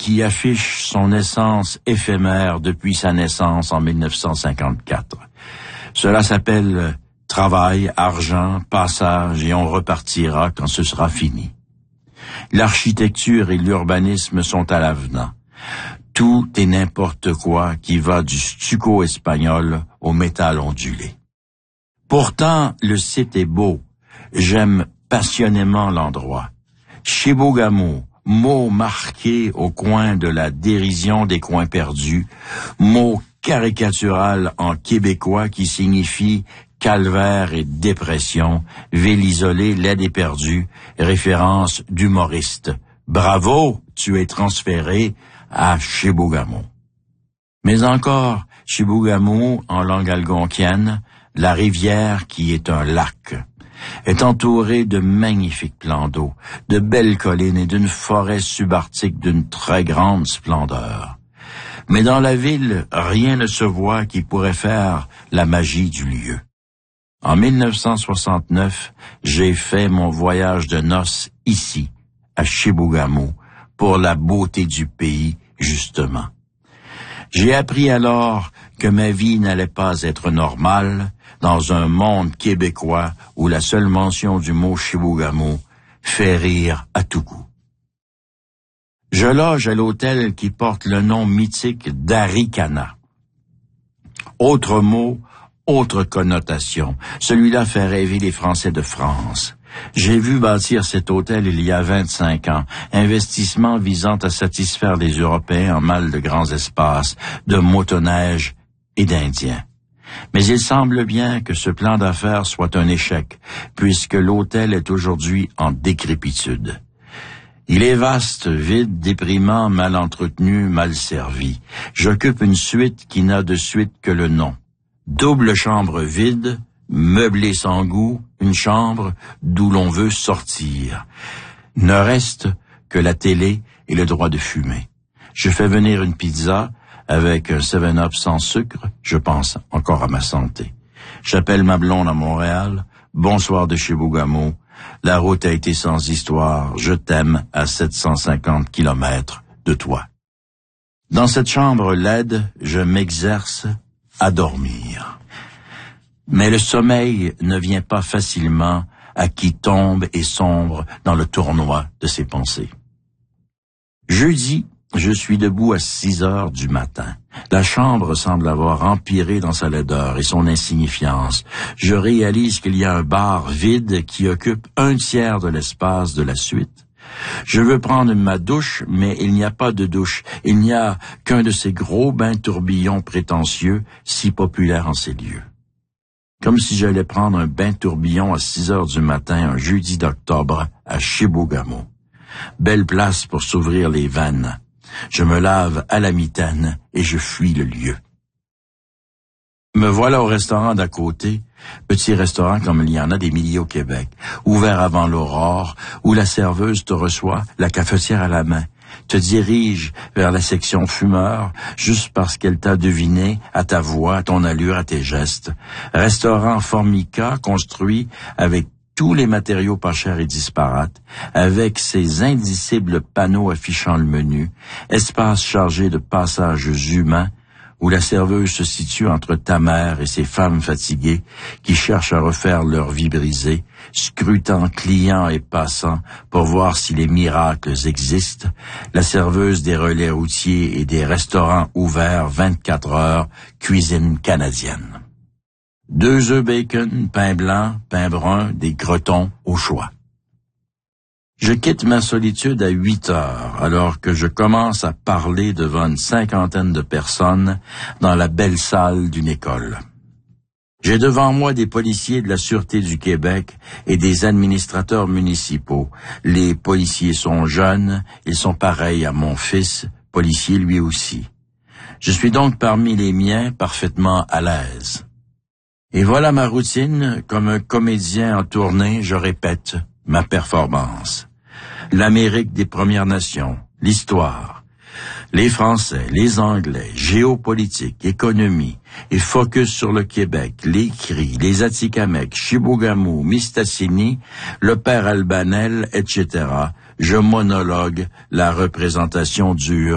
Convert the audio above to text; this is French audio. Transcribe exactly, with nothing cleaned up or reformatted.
qui affiche son essence éphémère depuis sa naissance en mille neuf cent cinquante-quatre. Cela s'appelle travail, argent, passage, et on repartira quand ce sera fini. L'architecture et l'urbanisme sont à l'avenant. Tout et n'importe quoi qui va du stucco espagnol au métal ondulé. Pourtant, le site est beau. J'aime passionnément l'endroit. Chibougamau, mot marqué au coin de la dérision des coins perdus, mot caricatural en québécois qui signifie calvaire et dépression, ville isolée, laide et perdue, référence d'humoriste. Bravo, tu es transféré à Chibougamau. Mais encore, Chibougamau, en langue algonquienne, la rivière qui est un lac, est entourée de magnifiques plans d'eau, de belles collines et d'une forêt subarctique d'une très grande splendeur. Mais dans la ville, rien ne se voit qui pourrait faire la magie du lieu. En mille neuf cent soixante-neuf, j'ai fait mon voyage de noces ici, à Chibougamau, pour la beauté du pays, justement. J'ai appris alors que ma vie n'allait pas être normale dans un monde québécois où la seule mention du mot Chibougamau fait rire à tout coup. Je loge à l'hôtel qui porte le nom mythique d'Arikana. Autre mot, autre connotation. Celui-là fait rêver les Français de France. J'ai vu bâtir cet hôtel il y a vingt-cinq ans, investissement visant à satisfaire les Européens en mal de grands espaces, de motoneige et d'Indiens. Mais il semble bien que ce plan d'affaires soit un échec, puisque l'hôtel est aujourd'hui en décrépitude. Il est vaste, vide, déprimant, mal entretenu, mal servi. J'occupe une suite qui n'a de suite que le nom. Double chambre vide, meublée sans goût, une chambre d'où l'on veut sortir. Ne reste que la télé et le droit de fumer. Je fais venir une pizza avec un seven up sans sucre, je pense encore à ma santé. J'appelle ma blonde à Montréal. Bonsoir de Chibougamau. La route a été sans histoire. Je t'aime à sept cent cinquante kilomètres de toi. Dans cette chambre laide, je m'exerce à dormir. Mais le sommeil ne vient pas facilement à qui tombe et sombre dans le tournoi de ses pensées. Jeudi, je suis debout à six heures du matin. La chambre semble avoir empiré dans sa laideur et son insignifiance. Je réalise qu'il y a un bar vide qui occupe un tiers de l'espace de la suite. Je veux prendre ma douche, mais il n'y a pas de douche. Il n'y a qu'un de ces gros bains tourbillons prétentieux, si populaires en ces lieux. Comme si j'allais prendre un bain tourbillon à six heures du matin, un jeudi d'octobre, à Chibougamau. Belle place pour s'ouvrir les veines. Je me lave à la mitaine et je fuis le lieu. Me voilà au restaurant d'à côté, petit restaurant comme il y en a des milliers au Québec, ouvert avant l'aurore, où la serveuse te reçoit, la cafetière à la main, te dirige vers la section fumeur, juste parce qu'elle t'a deviné à ta voix, à ton allure, à tes gestes. Restaurant formica, construit avec tous les matériaux pas chers et disparates, avec ses indicibles panneaux affichant le menu, espace chargé de passages humains, où la serveuse se situe entre ta mère et ses femmes fatiguées qui cherchent à refaire leur vie brisée, scrutant clients et passants pour voir si les miracles existent, la serveuse des relais routiers et des restaurants ouverts vingt-quatre heures, cuisine canadienne. Deux œufs bacon, pain blanc, pain brun, des cretons au choix. Je quitte ma solitude à huit heures, alors que je commence à parler devant une cinquantaine de personnes dans la belle salle d'une école. J'ai devant moi des policiers de la Sûreté du Québec et des administrateurs municipaux. Les policiers sont jeunes, ils sont pareils à mon fils, policier lui aussi. Je suis donc parmi les miens parfaitement à l'aise. Et voilà ma routine, comme un comédien en tournée, je répète ma performance. L'Amérique des Premières Nations, l'histoire, les Français, les Anglais, géopolitique, économie, et focus sur le Québec, les Cris, les Atikamekw, Chibougamau, Mistassini, le père Albanel, et cetera. Je monologue, la représentation dure